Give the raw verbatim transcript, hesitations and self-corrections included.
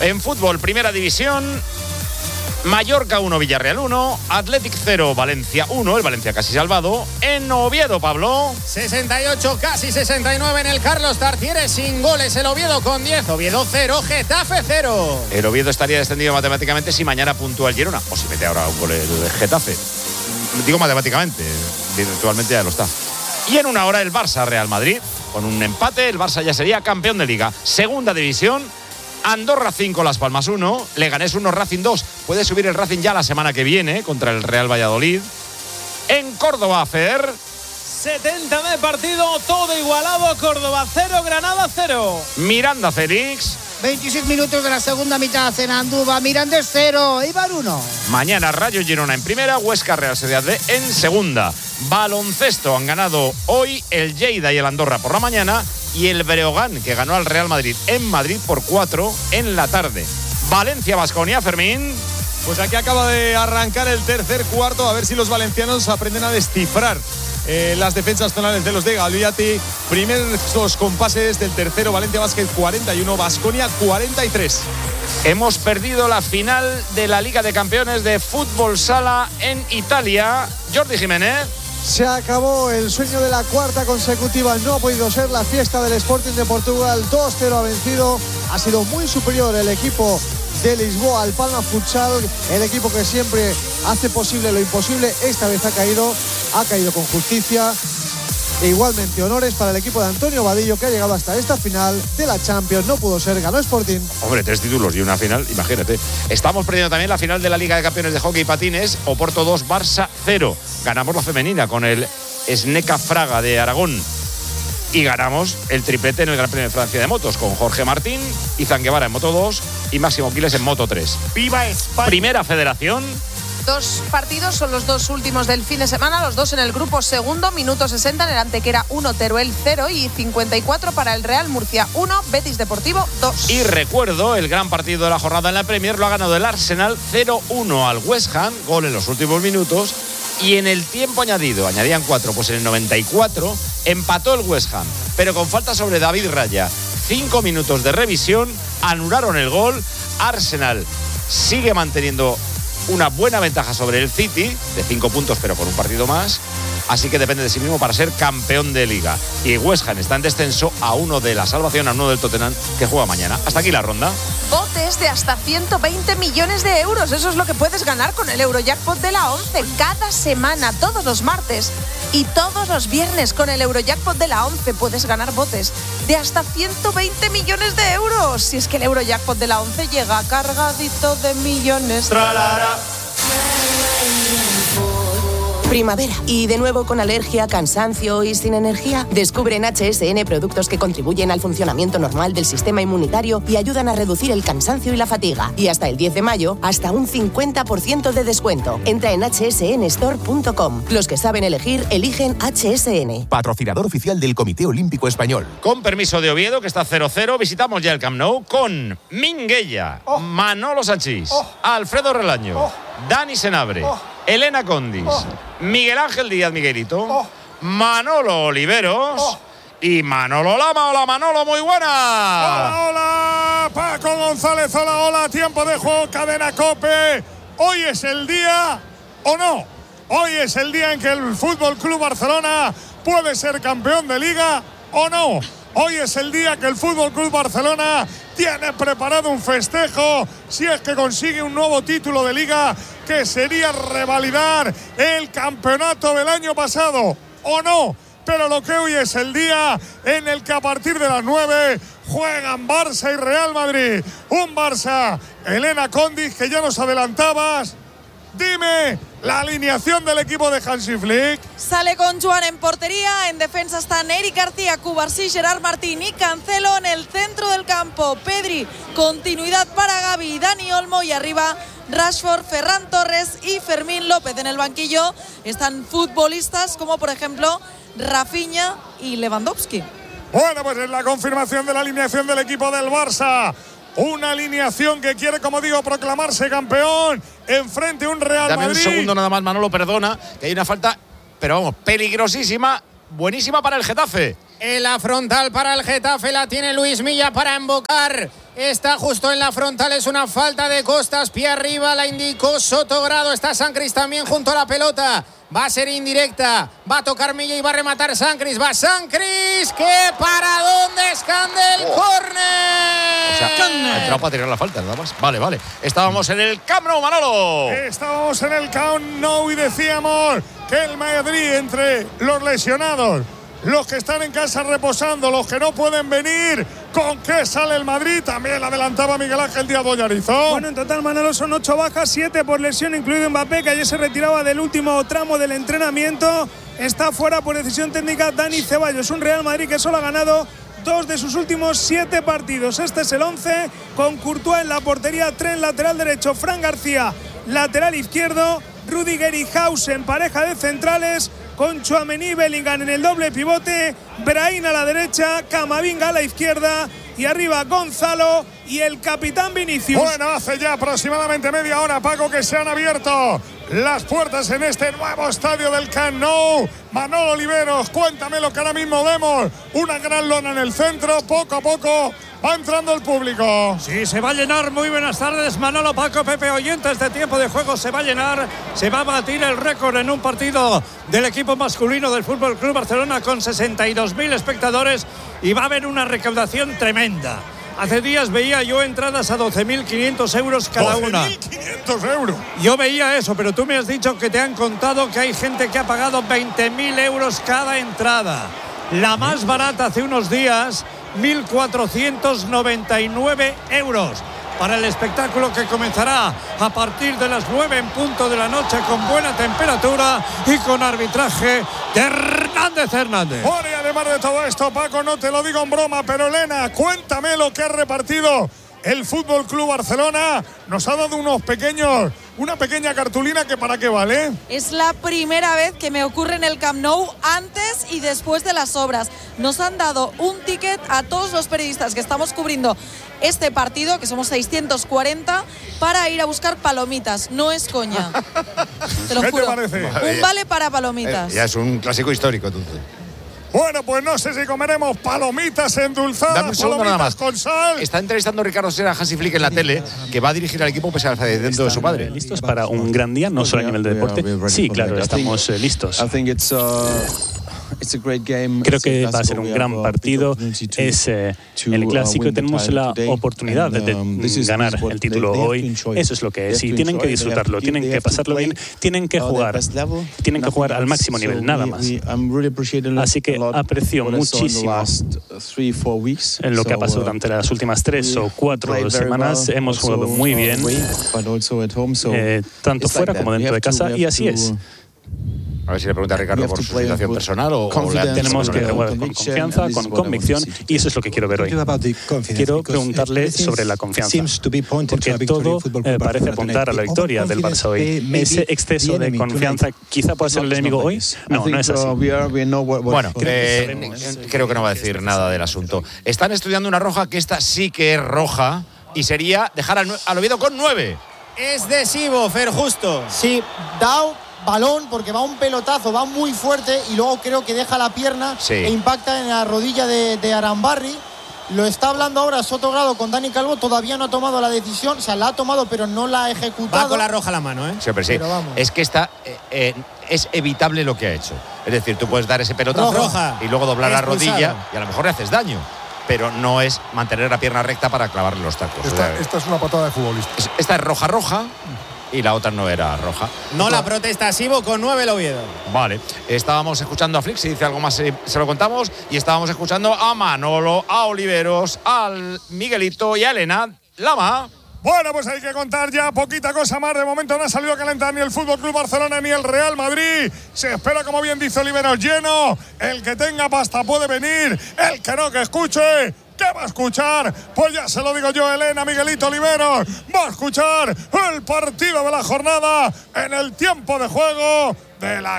En fútbol, primera división, Mallorca uno, Villarreal uno, Athletic cero, Valencia uno, el Valencia casi salvado. En Oviedo, Pablo. sesenta y ocho, casi sesenta y nueve en el Carlos Tartiere, sin goles el Oviedo con diez. Oviedo cero, Getafe cero. El Oviedo estaría descendido matemáticamente si mañana puntúa el Girona, o si mete ahora un gol el Getafe. Digo matemáticamente, virtualmente ya lo está. Y en una hora el Barça Real Madrid, con un empate, el Barça ya sería campeón de Liga. Segunda división, Andorra cinco, Las Palmas uno, Leganés uno, Racing dos. Puede subir el Racing ya la semana que viene contra el Real Valladolid. En Córdoba, Fer. setenta de partido, todo igualado. Córdoba cero, Granada cero. Miranda, Félix. veintiséis minutos de la segunda mitad en Andúba. Mirandés cero, Eibar uno. Mañana Rayo Girona en primera, Huesca Real Sociedad B en segunda. Baloncesto han ganado hoy el Lleida y el Andorra por la mañana y el Breogán, que ganó al Real Madrid en Madrid por cuatro en la tarde. Valencia Baskonia, Fermín. Pues aquí acaba de arrancar el tercer cuarto, a ver si los valencianos aprenden a descifrar eh, las defensas zonales de los de Galviati. Primeros compases del tercero, Valencia Basket cuarenta y uno, Baskonia cuarenta y tres. Hemos perdido la final de la Liga de Campeones de Fútbol Sala en Italia. Jordi Jiménez. Se acabó el sueño de la cuarta consecutiva. No ha podido ser la fiesta del Sporting de Portugal. dos cero ha vencido. Ha sido muy superior el equipo de Lisboa al Palma Futsal. El equipo que siempre hace posible lo imposible. Esta vez ha caído. Ha caído con justicia. E igualmente honores para el equipo de Antonio Vadillo, que ha llegado hasta esta final de la Champions. No pudo ser, ganó Sporting. Hombre, tres títulos y una final, imagínate. Estamos perdiendo también la final de la Liga de Campeones de Hockey y Patines. Oporto dos, Barça cero. Ganamos la femenina con el Sneca Fraga de Aragón. Y ganamos el triplete en el Gran Premio de Francia de motos con Jorge Martín, Izan Guevara en Moto dos y Máximo Quiles en Moto tres. ¡Viva España! Primera Federación. Dos partidos son los dos últimos del fin de semana, los dos en el grupo segundo, minuto sesenta en el Antequera uno, Teruel cero y cincuenta y cuatro para el Real Murcia uno, Betis Deportivo dos. Y recuerdo, el gran partido de la jornada en la Premier lo ha ganado el Arsenal cero uno al West Ham, gol en los últimos minutos, y en el tiempo añadido, añadían cuatro, pues en el noventa y cuatro empató el West Ham, pero con falta sobre David Raya. Cinco minutos de revisión, anularon el gol. Arsenal sigue manteniendo una buena ventaja sobre el City, de cinco puntos pero con un partido más, así que depende de sí mismo para ser campeón de Liga. Y West Ham está en descenso a uno de la salvación, a uno del Tottenham, que juega mañana. Hasta aquí la ronda. Botes de hasta ciento veinte millones de euros, eso es lo que puedes ganar con el Eurojackpot de la once, cada semana, todos los martes y todos los viernes. Con el Eurojackpot de la once puedes ganar botes de hasta ciento veinte millones de euros. Si es que el Eurojackpot de la once llega cargadito de millones. Tralara. Primavera. ¿Y de nuevo con alergia, cansancio y sin energía? Descubre en H S N productos que contribuyen al funcionamiento normal del sistema inmunitario y ayudan a reducir el cansancio y la fatiga. Y hasta el diez de mayo, hasta un cincuenta por ciento de descuento. Entra en hache ese ene store punto com. Los que saben elegir, eligen H S N. Patrocinador oficial del Comité Olímpico Español. Con permiso de Oviedo, que está cero cero, visitamos ya el Camp Nou con Minguella, oh. Manolo Sanchís, oh. Alfredo Relaño, oh. Dani Senabre, oh. Elena Condis, oh. Miguel Ángel Díaz Miguelito, oh. Manolo Oliveros oh. y Manolo Lama. Hola Manolo, muy buena. Hola, hola, Paco González, hola, hola, tiempo de juego, Cadena COPE. Hoy es el día, ¿o no? Hoy es el día en que el Fútbol Club Barcelona puede ser campeón de Liga, ¿o no? Hoy es el día que el Fútbol Club Barcelona tiene preparado un festejo si es que consigue un nuevo título de Liga, que sería revalidar el campeonato del año pasado, ¿o no? Pero lo que hoy es el día en el que a partir de las nueve juegan Barça y Real Madrid. Un Barça, Elena Condis, que ya nos adelantabas. Dime la alineación del equipo de Hansi Flick. Sale con Joan en portería, en defensa están Eric García, Cubarsí, Gerard Martín y Cancelo. En el centro del campo, Pedri, continuidad para Gavi y Dani Olmo, y arriba Rashford, Ferran Torres y Fermín López. En el banquillo están futbolistas como por ejemplo Rafinha y Lewandowski. Bueno, pues es la confirmación de la alineación del equipo del Barça. Una alineación que quiere, como digo, proclamarse campeón enfrente a un Real Dame Madrid. Dame un segundo nada más, Manolo, perdona, que hay una falta, pero vamos, peligrosísima, buenísima para el Getafe. En la frontal para el Getafe la tiene Luis Milla para embocar. Está justo en la frontal, es una falta de Costas, pie arriba, la indicó Sotogrado. Está Sancris también junto a la pelota. Va a ser indirecta, va a tocar Milla y va a rematar Sancris. Va Sancris, que para dónde escande el oh. córner. O sea, ha entrado para tirar la falta, nada más. Vale, vale. Estábamos en el Camp Nou, Manolo. Estábamos en el Camp Nou y decíamos que el Madrid, entre los lesionados, los que están en casa reposando, los que no pueden venir, ¿con qué sale el Madrid? También adelantaba Miguel Ángel Díaz Bollarizón. Bueno, en total, Manolo, son ocho bajas, siete por lesión, incluido Mbappé, que ayer se retiraba del último tramo del entrenamiento. Está fuera por decisión técnica Dani Ceballos. Un Real Madrid que solo ha ganado dos de sus últimos siete partidos. Este es el once, con Courtois en la portería, Tren lateral derecho, Fran García lateral izquierdo, Rudiger y Hause en pareja de centrales, con Tchouaméni, Bellingham en el doble pivote, Brahim a la derecha, Camavinga a la izquierda y arriba Gonzalo y el capitán Vinicius. Bueno, hace ya aproximadamente media hora, Paco, que se han abierto las puertas en este nuevo estadio del Camp Nou. Manolo Oliveros, cuéntame lo que ahora mismo vemos. Una gran lona en el centro, poco a poco va entrando el público. Sí, se va a llenar. Muy buenas tardes, Manolo, Paco, Pepe, oyentes de Tiempo de Juego. Se va a llenar, se va a batir el récord en un partido del equipo masculino del Fútbol Club Barcelona con sesenta y dos mil espectadores y va a haber una recaudación tremenda. Hace días veía yo entradas a doce mil quinientos euros cada una. doce mil quinientos euros. Yo veía eso, pero tú me has dicho que te han contado que hay gente que ha pagado veinte mil euros cada entrada. La más barata hace unos días, mil cuatrocientos noventa y nueve euros. Para el espectáculo que comenzará a partir de las nueve en punto de la noche, con buena temperatura y con arbitraje de Hernández Hernández. Bueno, y además de todo esto, Paco, no te lo digo en broma, pero Elena, cuéntame lo que ha repartido el Fútbol Club Barcelona. Nos ha dado unos pequeños, una pequeña cartulina que para qué vale. Es la primera vez que me ocurre en el Camp Nou, antes y después de las obras. Nos han dado un ticket a todos los periodistas que estamos cubriendo este partido, que somos seiscientos cuarenta, para ir a buscar palomitas. No es coña. Te lo ¿Qué juro. te parece? Un vale para palomitas. Eh, ya es un clásico histórico, entonces. Bueno, pues no sé si comeremos palomitas endulzadas, Dame un segundo palomitas nada más. con sal. Está entrevistando Ricardo Serra a Hansi Flick en la tele, que va a dirigir al equipo pese al fallecimiento de su padre. ¿Listos para un gran día, no solo a nivel de deporte? Sí, claro, estamos eh, listos. Creo que va a ser un gran partido. Es eh, el clásico y tenemos la oportunidad de ganar el título hoy. Eso es lo que es. Y tienen que disfrutarlo, tienen que pasarlo bien, tienen que jugar. Tienen que jugar al máximo nivel, nada más. Así que aprecio muchísimo lo que ha pasado durante las últimas tres o cuatro semanas. Hemos jugado muy bien, eh, tanto fuera como dentro de casa, y así es. A ver si le pregunta a Ricardo por su situación personal o, o la tenemos que jugar con confianza, con convicción, y eso es lo que quiero ver hoy. Quiero preguntarle sobre la confianza, porque todo eh, parece apuntar a la victoria del Barça hoy. ¿Ese exceso de confianza quizá puede ser el enemigo hoy? No, no es así. Bueno, eh, creo que no va a decir nada del asunto. Están estudiando una roja, que esta sí que es roja, y sería dejar al, al Oviedo con nueve. Es decisivo, Fer, justo. Sí, Dao. Balón, porque va un pelotazo, va muy fuerte y luego creo que deja la pierna sí. e impacta en la rodilla de, de Arambarri. Lo está hablando ahora Sotogrado con Dani Calvo, todavía no ha tomado la decisión, o sea, la ha tomado pero no la ha ejecutado. Va con la roja a la mano, ¿eh? Siempre sí. Es que está, eh, eh, es evitable lo que ha hecho. Es decir, tú puedes dar ese pelotazo roja. y luego doblar la Expulsado. rodilla y a lo mejor le haces daño. Pero no es mantener la pierna recta para clavarle los tacos. Esta, o sea, esta es una patada de futbolista. Es, esta es roja, roja. Y la otra no era roja. No la protesta Sibo con nueve el Oviedo. Vale, estábamos escuchando a Flick, si dice algo más se, se lo contamos. Y estábamos escuchando a Manolo, a Oliveros, al Miguelito y a Elena Lama. Bueno, pues hay que contar ya poquita cosa más. De momento no ha salido a calentar ni el Fútbol Club Barcelona ni el Real Madrid. Se espera, como bien dice Oliveros, lleno. El que tenga pasta puede venir. El que no, que escuche. ¿Qué va a escuchar? Pues ya se lo digo yo, Elena, Miguelito, Oliveros. Va a escuchar el partido de la jornada en el tiempo de juego de la